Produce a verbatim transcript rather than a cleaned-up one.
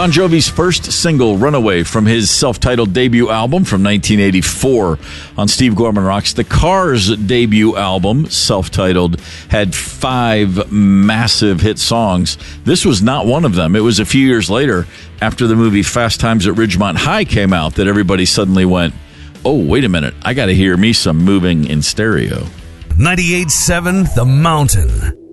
Bon Jovi's first single, Runaway, from his self-titled debut album from nineteen eighty-four on Steve Gorman Rocks. The Cars' debut album, self-titled, had five massive hit songs. This was not one of them. It was a few years later, after the movie Fast Times at Ridgemont High came out, that everybody suddenly went, oh, wait a minute, I got to hear me some Moving in Stereo. ninety-eight point seven The Mountain.